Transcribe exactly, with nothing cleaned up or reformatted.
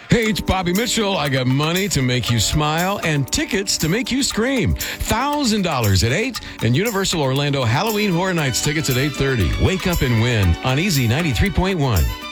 Hey, it's Bobby Mitchell. I got money to make you smile and tickets to make you scream. one thousand dollars at eight and Universal Orlando Halloween Horror Nights tickets at eight thirty. Wake up and win on Easy ninety-three point one.